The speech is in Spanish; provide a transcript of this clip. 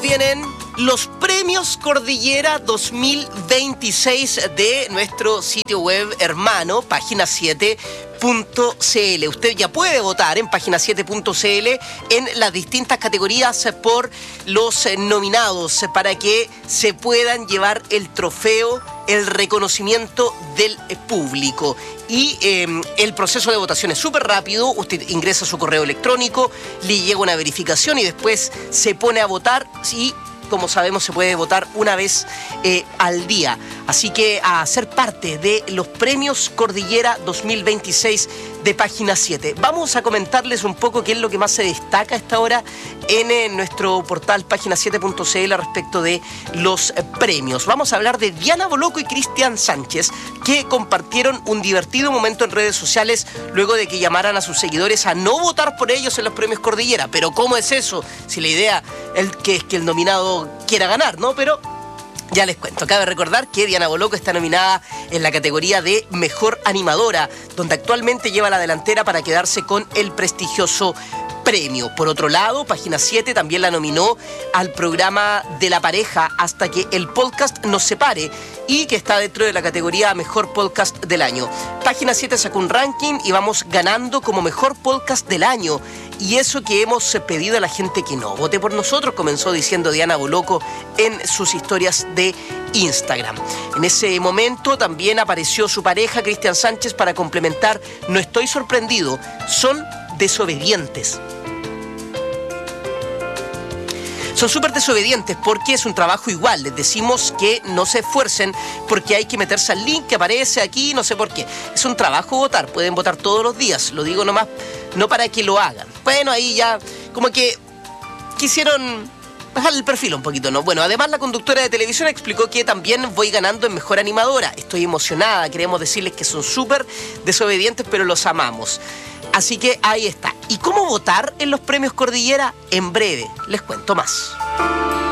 vienen los premios Cordillera 2026 de nuestro sitio web hermano, página7.cl. Usted ya puede votar en página7.cl en las distintas categorías por los nominados para que se puedan llevar el trofeo, el reconocimiento del público. Y el proceso de votación es súper rápido. Usted ingresa su correo electrónico, le llega una verificación y después se pone a votar y, como sabemos, se puede votar una vez al día. Así que a ser parte de los premios Cordillera 2026 de Página 7. Vamos a comentarles un poco qué es lo que más se destaca a esta hora en nuestro portal página7.cl respecto de los premios. Vamos a hablar de Diana Boloco y Cristian Sánchez, que compartieron un divertido momento en redes sociales luego de que llamaran a sus seguidores a no votar por ellos en los premios Cordillera. Pero ¿cómo es eso? Si la idea es que el nominado quiera ganar, ¿no? Pero ya les cuento. Cabe recordar que Diana Boloco está nominada en la categoría de Mejor Animadora, donde actualmente lleva la delantera para quedarse con el prestigioso premio. Por otro lado, Página 7 también la nominó al programa de la pareja Hasta que el podcast nos separe, y que está dentro de la categoría Mejor Podcast del Año. Página 7 sacó un ranking y vamos ganando como Mejor Podcast del Año. Y eso que hemos pedido a la gente que no vote por nosotros, comenzó diciendo Diana Boloco en sus historias de Instagram. En ese momento también apareció su pareja, Cristian Sánchez, para complementar: no estoy sorprendido, son desobedientes. Son súper desobedientes porque es un trabajo igual. Les decimos que no se esfuercen porque hay que meterse al link que aparece aquí, no sé por qué. Es un trabajo votar, pueden votar todos los días, lo digo nomás, no para que lo hagan. Bueno, ahí ya como que quisieron bajar el perfil un poquito, ¿no? Bueno, además la conductora de televisión explicó que también voy ganando en Mejor Animadora. Estoy emocionada, queremos decirles que son súper desobedientes, pero los amamos. Así que ahí está. ¿Y cómo votar en los premios Cordillera? En breve les cuento más.